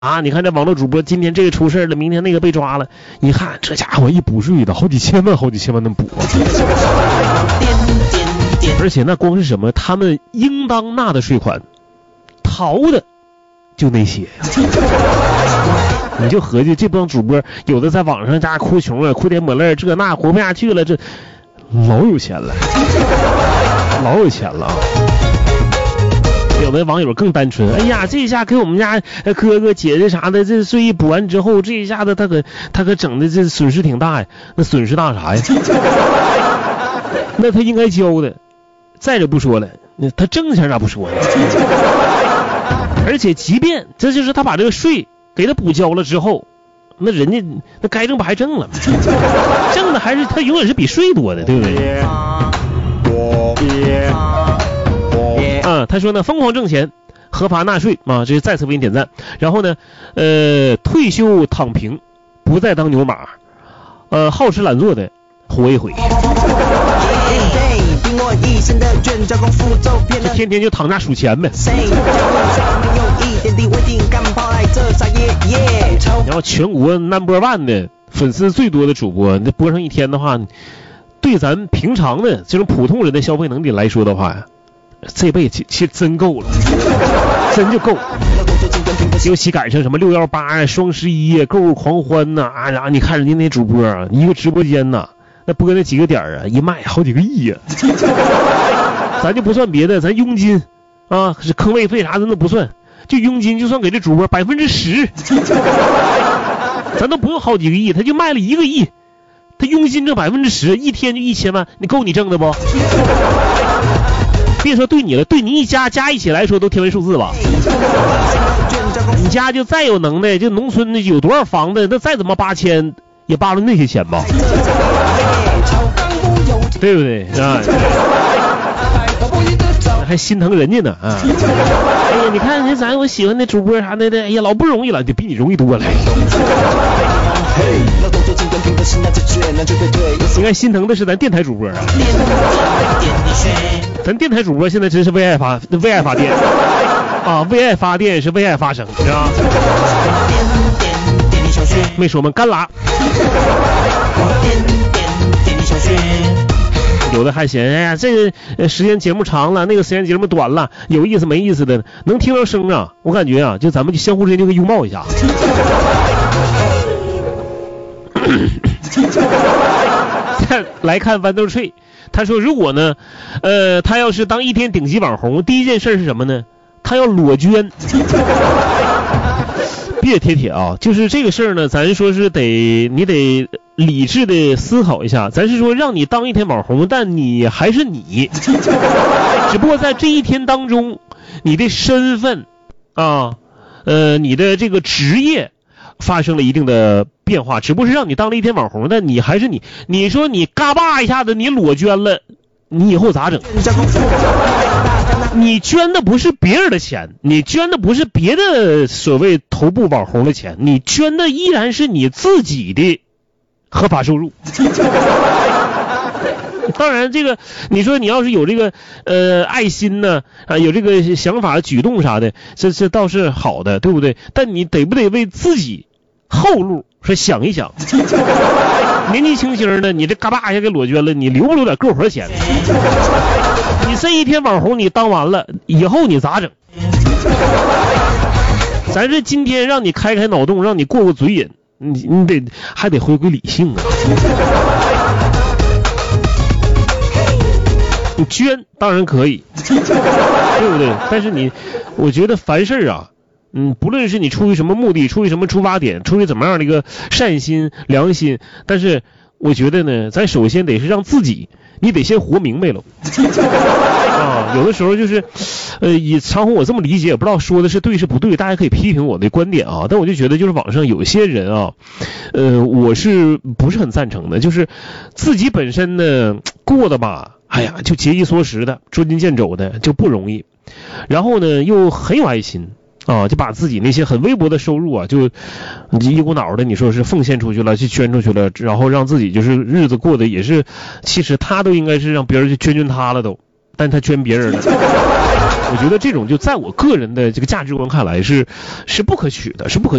啊，你看这网络主播今天这个出事了，明天那个被抓了，一看这家伙一补税的好几千万的补啊。而且那光是什么，他们应当纳的税款，逃的就那些呀。你就合计这帮主播，有的在网上家哭穷啊，哭点抹泪，这那活不下去了，这老有钱了，老有钱了啊。有的网友更单纯，哎呀，这一下给我们家哥哥姐姐啥的，这税一补完之后，这一下子他可整的这损失挺大呀。那损失大啥呀？那他应该交的。再者不说了，他挣钱咋不说呢？而且即便这就是他把这个税给他补交了之后，那人家那该挣不还挣了吗？挣的还是他永远是比税多的，对不对？他说呢，疯狂挣钱，合法纳税啊，这是再次为你点赞。然后呢，退休躺平，不再当牛马，好吃懒做的活一回。这天天就躺家数钱呗。然后全国 No.1 的粉丝最多的主播，那播上一天的话，对咱平常的这种普通人的消费能力来说的话呀，这辈子其实真够了，真就够了。尤其赶上什么618啊、双11啊、购物狂欢呐啊，你看人家那主播啊，一个直播间呐，那播那几个点啊，一卖好几个亿呀。咱就不算别的，咱佣金啊，是坑位费啥的那不算，就佣金就算给这主播10%，咱都不用好几个亿，他就卖了1个亿，他佣金挣10%，一天就1000万，你够你挣的不？别说对你了，对你一家一起来说都天文数字吧。你家就再有能耐，就农村的有多少房子，那再怎么8000也扒了那些钱吧，对不对啊？还心疼人家呢啊！哎呀，你看那咱我喜欢那主播啥的，哎呀，老不容易了，就比你容易多了。应该心疼的是咱电台主播啊，咱电台主播现在真是为爱发电啊，为爱发电是为爱发声，是吧？没说我们干拉。有的还嫌哎呀，这个时间节目长了，那个时间节目短了，有意思没意思的，能听到声啊，我感觉啊，就咱们就相互之间就会拥抱一下。再来看豌豆脆，他说如果呢，他要是当一天顶级网红，第一件事是什么呢？他要裸捐。别铁啊，就是这个事儿呢，咱说是你得理智的思考一下，咱是说让你当一天网红，但你还是你，只不过在这一天当中，你的身份啊，你的这个职业发生了一定的变化，只不过是让你当了一天网红，但你还是你。你说你嘎巴一下子你裸捐了，你以后咋整？你捐的不是别人的钱，你捐的不是别的所谓头部网红的钱，你捐的依然是你自己的合法收入。当然这个你说你要是有这个爱心呢啊，有这个想法举动啥的，这倒是好的，对不对？但你得不得为自己后路说想一想？年纪轻轻的，你这嘎巴一下给裸捐了，你留不留点够活钱？你这一天网红你当完了以后你咋整？咱这今天让你开脑洞，让你过嘴瘾，你还得回归理性啊。你捐当然可以，对不对？但是我觉得凡事啊，不论是你出于什么目的，出于什么出发点，出于怎么样的一个善心良心，但是我觉得呢，咱首先得是让自己，你得先活明白了啊。有的时候就是以长虹我这么理解，也不知道说的是对是不对，大家可以批评我的观点啊。但我就觉得就是网上有些人啊，我是不是很赞成的，就是自己本身呢过的吧，哎呀就节衣缩食的，捉襟见肘的，就不容易，然后呢又很有爱心啊，就把自己那些很微薄的收入啊，就一股脑的你说是奉献出去了，去捐出去了，然后让自己就是日子过得也是，其实他都应该是让别人去捐他了都。 但他捐别人的。我觉得这种就在我个人的这个价值观看来是不可取的，是不可